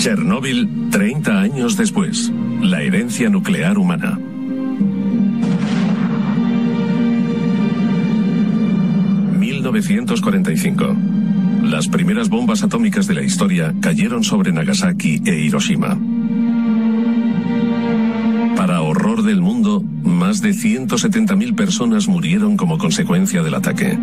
Chernóbil, 30 años después. La herencia nuclear humana. ...1945... Las primeras bombas atómicas de la historia cayeron sobre Nagasaki e Hiroshima. Para horror del mundo, más de 170.000 personas murieron como consecuencia del ataque.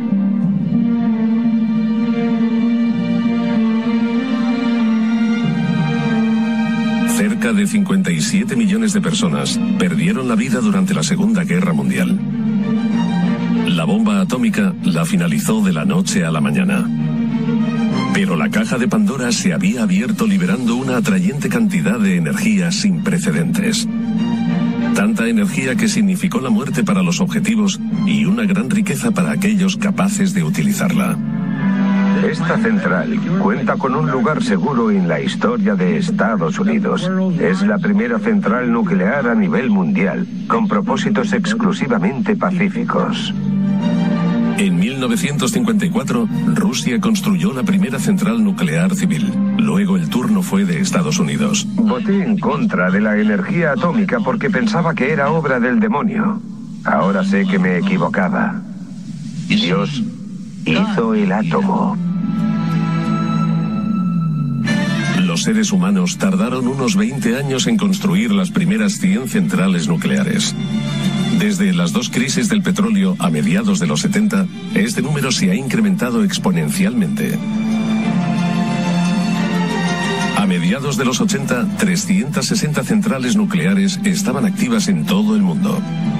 Cerca de 57 millones de personas perdieron la vida durante la Segunda Guerra Mundial. La bomba atómica la finalizó de la noche a la mañana. Pero la caja de Pandora se había abierto liberando una atrayente cantidad de energía sin precedentes. Tanta energía que significó la muerte para los objetivos y una gran riqueza para aquellos capaces de utilizarla. Esta central cuenta con un lugar seguro en la historia de Estados Unidos. Es la primera central nuclear a nivel mundial, con propósitos exclusivamente pacíficos. En 1954, Rusia construyó la primera central nuclear civil. Luego el turno fue de Estados Unidos. Voté en contra de la energía atómica porque pensaba que era obra del demonio. Ahora sé que me equivocaba. Dios hizo el átomo. Los seres humanos tardaron unos 20 años en construir las primeras 100 centrales nucleares. Desde las dos crisis del petróleo a mediados de los 70, este número se ha incrementado exponencialmente. A mediados de los 80, 360 centrales nucleares estaban activas en todo el mundo.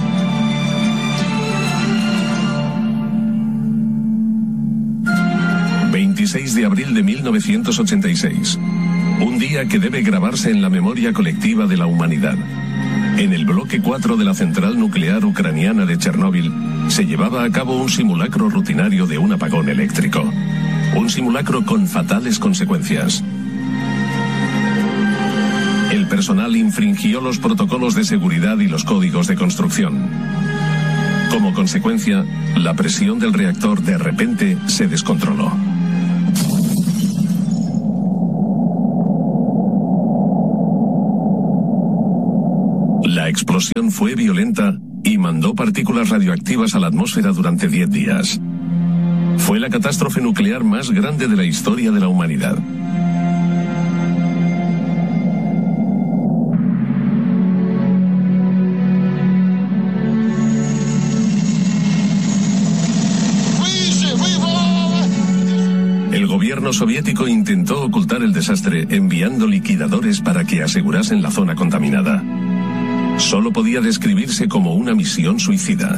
...26 de abril de 1986... un día que debe grabarse en la memoria colectiva de la humanidad. En el bloque 4 de la central nuclear ucraniana de Chernóbil se llevaba a cabo un simulacro rutinario de un apagón eléctrico. Un simulacro con fatales consecuencias. El personal infringió los protocolos de seguridad y los códigos de construcción. Como consecuencia, la presión del reactor de repente se descontroló. La explosión fue violenta y mandó partículas radioactivas a la atmósfera durante 10 días. Fue la catástrofe nuclear más grande de la historia de la humanidad. El gobierno soviético intentó ocultar el desastre enviando liquidadores para que asegurasen la zona contaminada. Solo podía describirse como una misión suicida.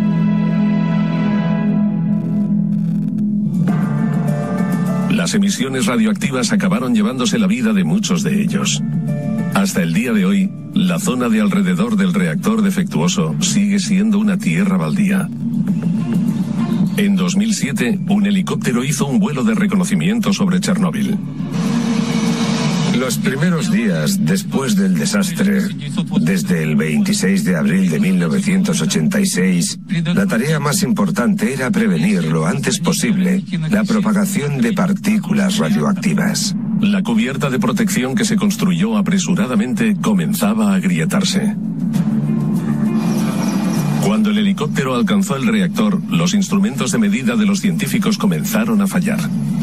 Las emisiones radioactivas acabaron llevándose la vida de muchos de ellos. Hasta el día de hoy, la zona de alrededor del reactor defectuoso sigue siendo una tierra baldía. En 2007, un helicóptero hizo un vuelo de reconocimiento sobre Chernóbil. Los primeros días después del desastre, desde el 26 de abril de 1986, la tarea más importante era prevenir lo antes posible la propagación de partículas radioactivas. La cubierta de protección que se construyó apresuradamente comenzaba a agrietarse. Cuando el helicóptero alcanzó el reactor, los instrumentos de medida de los científicos comenzaron a fallar.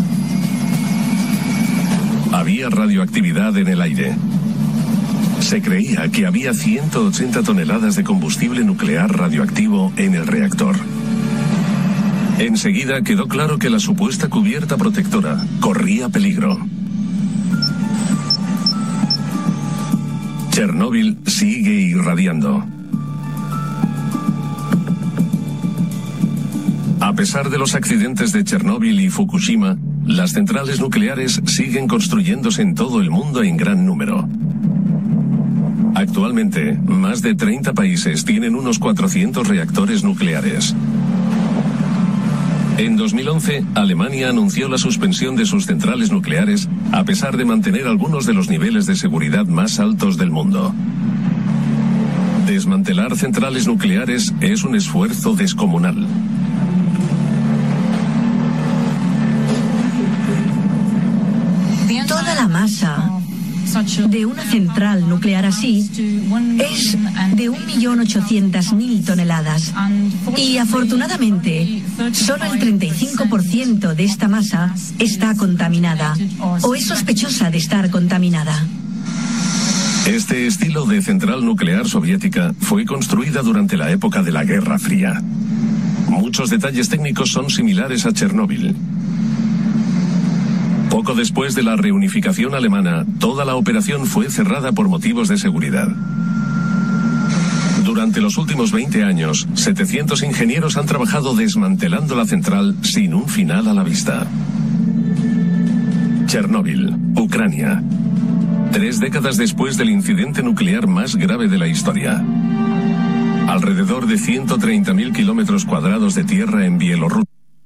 Había radioactividad en el aire. Se creía que había 180 toneladas de combustible nuclear radioactivo en el reactor. Enseguida quedó claro que la supuesta cubierta protectora corría peligro. Chernóbil sigue irradiando. A pesar de los accidentes de Chernóbil y Fukushima, las centrales nucleares siguen construyéndose en todo el mundo en gran número. Actualmente, más de 30 países tienen unos 400 reactores nucleares. En 2011, Alemania anunció la suspensión de sus centrales nucleares, a pesar de mantener algunos de los niveles de seguridad más altos del mundo. Desmantelar centrales nucleares es un esfuerzo descomunal. Toda la masa de una central nuclear así es de 1.800.000 toneladas. Y afortunadamente, solo el 35% de esta masa está contaminada o es sospechosa de estar contaminada. Este estilo de central nuclear soviética fue construida durante la época de la Guerra Fría. Muchos detalles técnicos son similares a Chernóbil. Poco después de la reunificación alemana, toda la operación fue cerrada por motivos de seguridad. Durante los últimos 20 años, 700 ingenieros han trabajado desmantelando la central sin un final a la vista. Chernóbil, Ucrania. 3 décadas después del incidente nuclear más grave de la historia. Alrededor de 130.000 kilómetros cuadrados de tierra en Bielorrusia.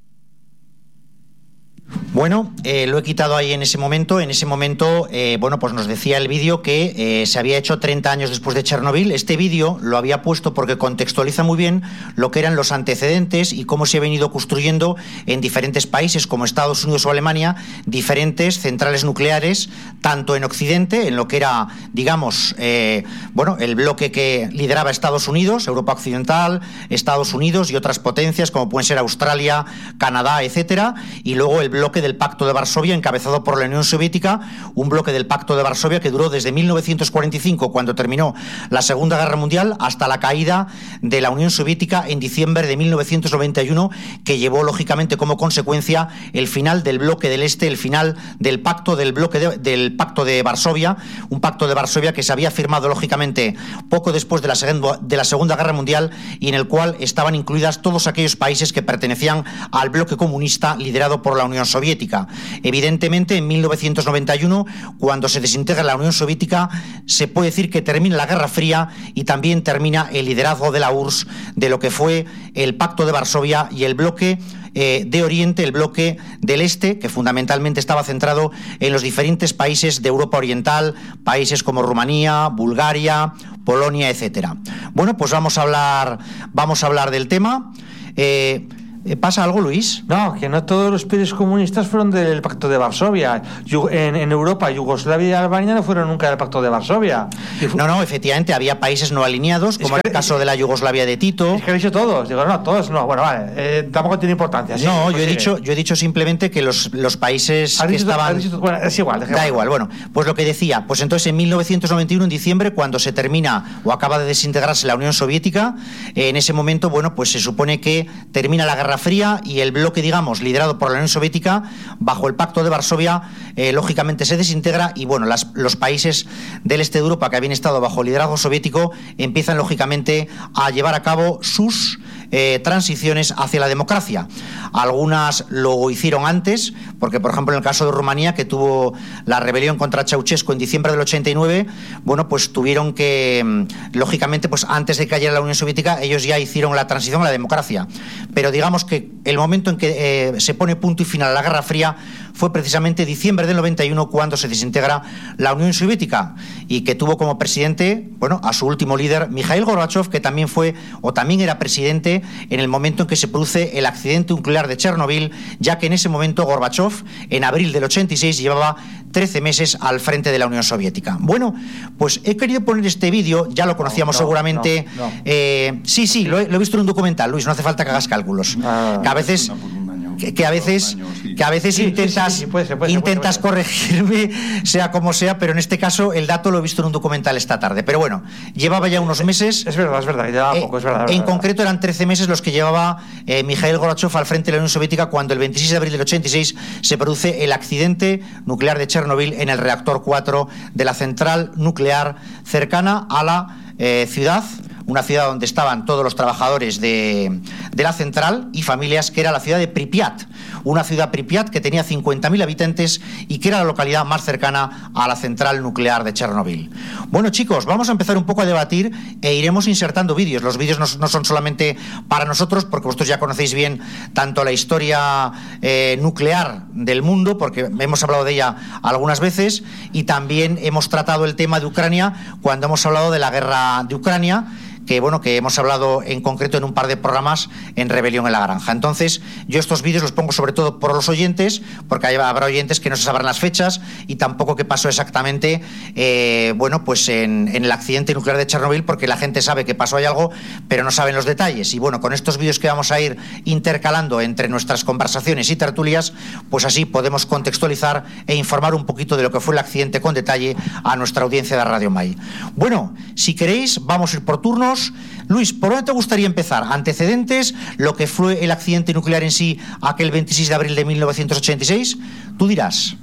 Bueno, lo he quitado ahí en ese momento. En ese momento, bueno, pues nos decía el vídeo que se había hecho 30 años después de Chernóbil. Este vídeo lo había puesto porque contextualiza muy bien lo que eran los antecedentes y cómo se ha venido construyendo en diferentes países como Estados Unidos o Alemania diferentes centrales nucleares, tanto en Occidente, en lo que era, digamos, bueno, el bloque que lideraba Estados Unidos, Europa Occidental, Estados Unidos y otras potencias como pueden ser Australia, Canadá, etcétera, y luego el bloque del Pacto de Varsovia, encabezado por la Unión Soviética, un bloque del Pacto de Varsovia que duró desde 1945, cuando terminó la Segunda Guerra Mundial, hasta la caída de la Unión Soviética en diciembre de 1991, que llevó lógicamente como consecuencia el final del bloque del Este, el final del pacto del Pacto de Varsovia, un Pacto de Varsovia que se había firmado lógicamente poco después de la Segunda Guerra Mundial y en el cual estaban incluidas todos aquellos países que pertenecían al bloque comunista liderado por la Unión Soviética. Evidentemente, en 1991, cuando se desintegra la Unión Soviética, se puede decir que termina la Guerra Fría y también termina el liderazgo de la URSS de lo que fue el Pacto de Varsovia y el bloque de Oriente, el bloque del Este, que fundamentalmente estaba centrado en los diferentes países de Europa Oriental, países como Rumanía, Bulgaria, Polonia, etcétera. Bueno, pues vamos a hablar del tema. ¿Pasa algo, Luis? No, que no todos los países comunistas fueron del Pacto de Varsovia. En Europa, Yugoslavia y Albania no fueron nunca del Pacto de Varsovia. No, efectivamente, había países no alineados, como el caso de la Yugoslavia de Tito. Es que he dicho todos. Digo, no, todos no. Bueno, vale, tampoco tiene importancia. ¿Sí? No, yo he dicho simplemente que los países que estaban... Bueno, es igual. Da igual, bueno. Pues lo que decía, pues entonces en 1991, en diciembre, cuando se termina o acaba de desintegrarse la Unión Soviética, en ese momento, bueno, pues se supone que termina la Guerra Fría y el bloque, digamos, liderado por la Unión Soviética bajo el Pacto de Varsovia, lógicamente se desintegra y bueno, los países del este de Europa que habían estado bajo el liderazgo soviético empiezan lógicamente a llevar a cabo sus transiciones hacia la democracia. Algunas lo hicieron antes, porque por ejemplo en el caso de Rumanía, que tuvo la rebelión contra Ceausescu en diciembre del 89, bueno, pues tuvieron que, lógicamente, pues antes de que cayera la Unión Soviética, ellos ya hicieron la transición a la democracia. Pero digamos que el momento en que se pone punto y final a la Guerra Fría fue precisamente diciembre del 91, cuando se desintegra la Unión Soviética y que tuvo como presidente, bueno, a su último líder, Mikhail Gorbachev, que también era presidente en el momento en que se produce el accidente nuclear de Chernóbil, ya que en ese momento Gorbachev, en abril del 86, llevaba 13 meses al frente de la Unión Soviética. Bueno, pues he querido poner este vídeo, ya lo conocíamos seguramente. No. Sí, lo he visto en un documental, Luis, no hace falta que hagas cálculos. Que a veces intentas corregirme, sea como sea, pero en este caso el dato lo he visto en un documental esta tarde. Pero bueno, llevaba ya unos meses. Es verdad, llevaba poco, es verdad. En concreto eran 13 meses los que llevaba Mikhail Gorbachev al frente de la Unión Soviética cuando el 26 de abril del 86 se produce el accidente nuclear de Chernóbil en el reactor 4 de la central nuclear cercana a la ciudad, una ciudad donde estaban todos los trabajadores de la central y familias, que era la ciudad de Pripyat, una ciudad Pripyat que tenía 50.000 habitantes y que era la localidad más cercana a la central nuclear de Chernóbil. Bueno, chicos, vamos a empezar un poco a debatir e iremos insertando vídeos. Los vídeos no son solamente para nosotros, porque vosotros ya conocéis bien tanto la historia nuclear del mundo, porque hemos hablado de ella algunas veces, y también hemos tratado el tema de Ucrania cuando hemos hablado de la guerra de Ucrania, que hemos hablado en concreto en un par de programas en Rebelión en la Granja. Entonces, yo estos vídeos los pongo sobre todo por los oyentes, porque habrá oyentes que no se sabrán las fechas y tampoco qué pasó exactamente en el accidente nuclear de Chernobyl, porque la gente sabe que pasó ahí algo, pero no saben los detalles. Y bueno, con estos vídeos que vamos a ir intercalando entre nuestras conversaciones y tertulias, pues así podemos contextualizar e informar un poquito de lo que fue el accidente con detalle a nuestra audiencia de Radio Mai. Bueno, si queréis, vamos a ir por turnos. Luis, ¿por dónde te gustaría empezar? ¿Antecedentes? ¿Lo que fue el accidente nuclear en sí aquel 26 de abril de 1986? Tú dirás.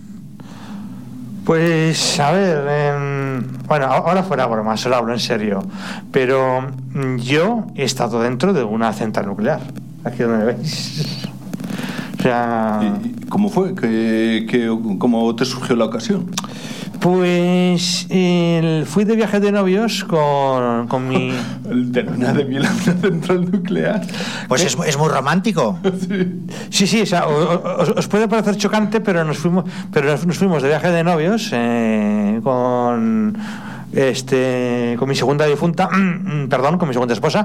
Pues, a ver, ahora fuera broma, solo hablo en serio, pero yo he estado dentro de una central nuclear, aquí donde me veis. O sea... ¿Y cómo fue? ¿Cómo te surgió la ocasión? Pues fui de viaje de novios con mi... ¿De luna de miel a una central nuclear? Pues es muy romántico. Sí, o sea, os puede parecer chocante, pero nos fuimos de viaje de novios con mi segunda difunta, con mi segunda esposa,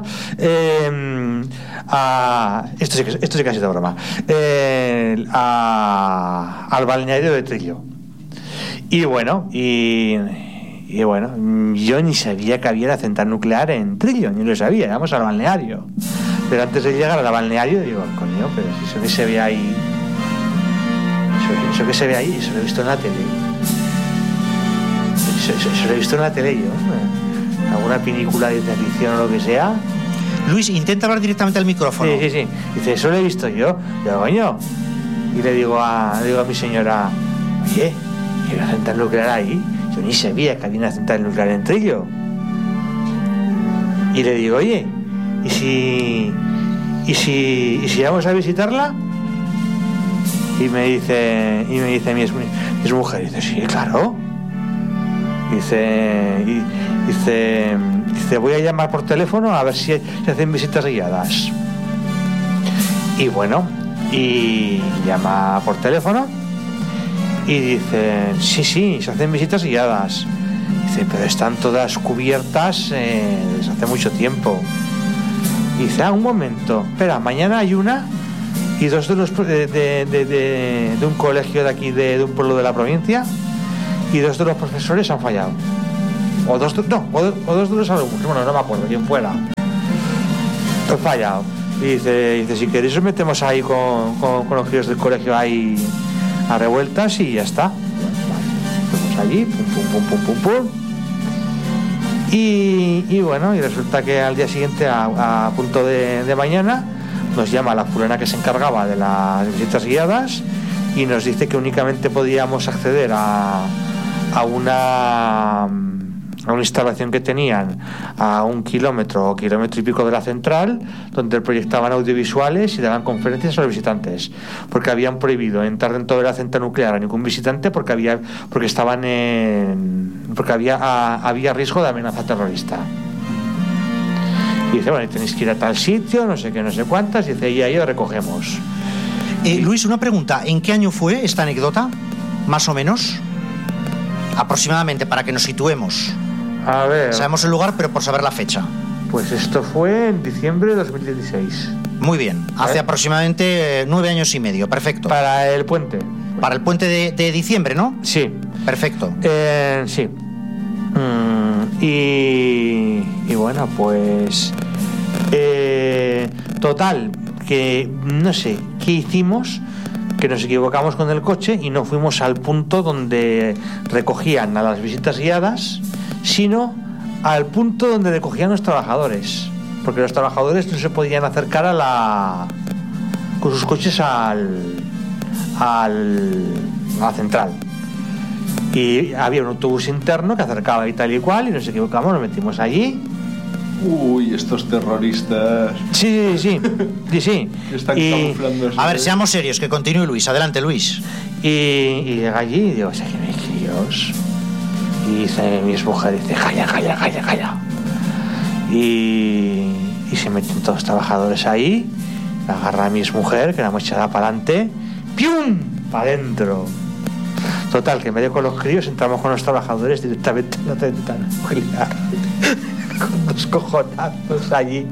esto sí que ha sido broma, al balneario de Trillo. Y bueno, yo ni sabía que había la central nuclear en Trillo, ni lo sabía, íbamos al balneario. Pero antes de llegar al balneario digo, coño, pero si eso que se ve ahí, eso que se ve ahí, eso lo he visto en la tele. Eso lo he visto en la tele yo, alguna película de ficción o lo que sea. Luis, intenta hablar directamente al micrófono. Sí. Dice, eso lo he visto yo. Digo, coño. Y le digo a mi señora, oye, ¿hay una central nuclear ahí? Yo ni sabía que había una central nuclear en Trillo. Y le digo, oye, ¿y si vamos a visitarla? Y me dice mi mujer, dice, sí, claro. Dice, voy a llamar por teléfono a ver si hacen visitas guiadas. Y bueno, y llama por teléfono y dicen, sí, se hacen visitas guiadas. Dice, pero están todas cubiertas desde hace mucho tiempo. Y dice, un momento, espera, mañana hay una y dos de los de un colegio de aquí, de un pueblo de la provincia, y dos de los profesores han fallado. O dos de los alumnos, bueno, no me acuerdo quién fuera. Han fallado. Y dice, si queréis os metemos ahí con los críos del colegio ahí a revueltas y ya está. Fuimos allí, pum. Y bueno, y resulta que al día siguiente, a punto de mañana, nos llama la fulana que se encargaba de las visitas guiadas y nos dice que únicamente podíamos acceder a una instalación que tenían a 1 kilómetro o kilómetro y pico de la central, donde proyectaban audiovisuales y daban conferencias a los visitantes, porque habían prohibido entrar dentro de la central nuclear a ningún visitante porque había riesgo de amenaza terrorista. Y dice, bueno, tenéis que ir a tal sitio, no sé qué, no sé cuántas, y dice, y ahí os recogemos. Luis, una pregunta, ¿en qué año fue esta anécdota? Más o menos, aproximadamente, para que nos situemos. A ver. Sabemos el lugar, pero por saber la fecha. Pues esto fue en diciembre de 2016. Muy bien, hace aproximadamente 9 años y medio, perfecto. Para el puente. Para el puente de diciembre, ¿no? Sí. Perfecto. Sí. Y bueno, pues total, que no sé qué hicimos, que nos equivocamos con el coche y no fuimos al punto donde recogían a las visitas guiadas, sino al punto donde recogían los trabajadores, porque los trabajadores no se podían acercar con sus coches a la central. Y había un autobús interno que acercaba y tal y cual, y nos equivocamos, nos metimos allí. Uy, estos terroristas. Sí. Están camuflándose. A ver, seamos serios, que continúe Luis. Adelante, Luis. Y llega allí y digo, sáquenme críos. Y dice mi mujer, dice, calla. Y se meten todos los trabajadores ahí, agarra a mi mujer, que era muy echada para adelante, ¡pium! Para adentro. Total, que en medio con los críos entramos con los trabajadores directamente en la central nuclear. con 2 cojonazos allí.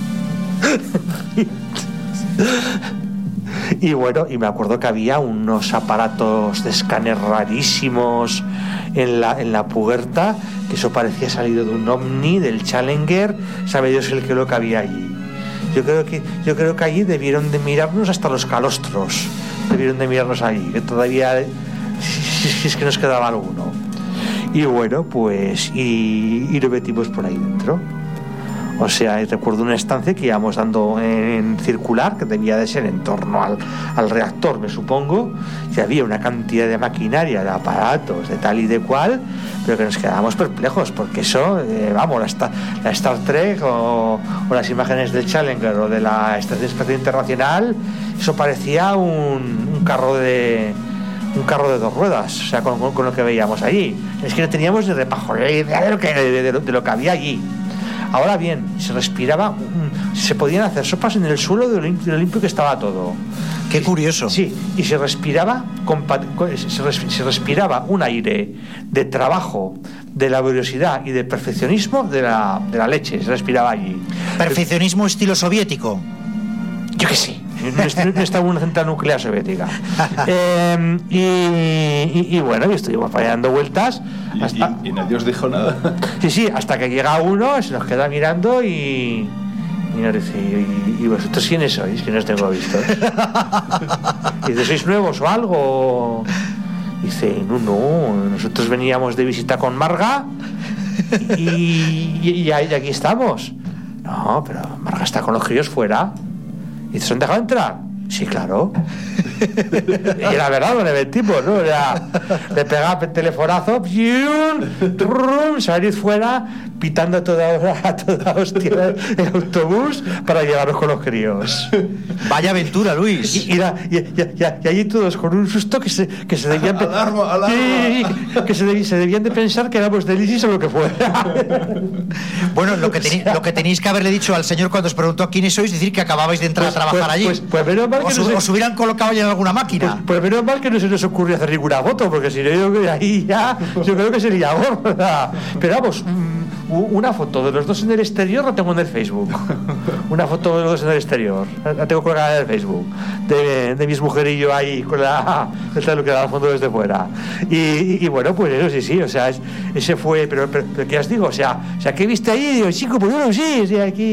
Y bueno, y me acuerdo que había unos aparatos de escáner rarísimos en la puerta, que eso parecía salido de un Omni, del Challenger, sabe Dios el que lo que había allí. Yo creo que allí debieron de mirarnos hasta los calostros, debieron de mirarnos allí, que todavía, si es que nos quedaba alguno. Y bueno, pues, y lo metimos por ahí dentro. O sea, recuerdo una estancia que íbamos dando en circular, que debía de ser en torno al reactor, me supongo, y había una cantidad de maquinaria, de aparatos, de tal y de cual, pero que nos quedábamos perplejos, porque eso, vamos, la Star Trek o las imágenes del Challenger o de la Estación Espacial Internacional, eso parecía un carro de 2 ruedas, o sea, con lo que veíamos allí. Es que no teníamos ni repajolera idea de lo que había allí. Ahora bien, se respiraba, se podían hacer sopas en el suelo de lo limpio que estaba todo. Qué curioso. Sí, y se respiraba un aire de trabajo, de laboriosidad y de perfeccionismo de la leche, se respiraba allí. ¿Perfeccionismo estilo soviético? Yo que sí. No estaba una central nuclear soviética. Y bueno, y estuvimos dando vueltas y nadie os dijo nada. Sí, hasta que llega uno, se nos queda mirando y nos dice: ¿y vosotros quiénes sois? Que no os tengo vistos. Y dice: ¿sois nuevos o algo? Dice: no, nosotros veníamos de visita con Marga y aquí estamos. No, pero Marga está con los críos fuera. ¿Y se han dejado entrar? Sí, claro. Y era verdad, no le mentimos, ¿no? Le pegaba el telefonazo, salir fuera, pitando a toda hostia el autobús para llevarnos con los críos. Vaya aventura, Luis. Y allí todos con un susto que se debían alarma. Que se debían de pensar que éramos del ISIS o lo que fuera. Bueno, lo que tenéis que haberle dicho al señor cuando os preguntó quiénes sois, decir que acababais de entrar a trabajar allí. Pues menos mal que os hubieran colocado ya en alguna máquina. Pues menos mal que no se nos ocurrió hacer ninguna foto, porque si no, yo creo que sería gorda. Pero vamos, una foto de los dos en el exterior la tengo en el Facebook. Una foto de los dos en el exterior la tengo colgada en el Facebook, de mi mujer y yo ahí con lo que da al fondo desde fuera. Y bueno, pues eso sí, o sea, ese fue, pero ¿qué os digo? O sea, ¿qué viste ahí? Digo, chico, pues bueno, sí, aquí